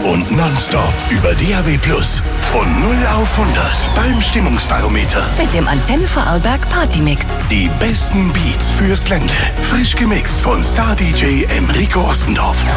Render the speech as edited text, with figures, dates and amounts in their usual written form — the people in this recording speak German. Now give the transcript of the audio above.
und nonstop über DAB+. Von 0 auf 100 beim Stimmungsbarometer. Mit dem Antenne Vorarlberg Partymix. Die besten Beats fürs Ländle. Frisch gemixt von Star-DJ Enrico Ossendorf.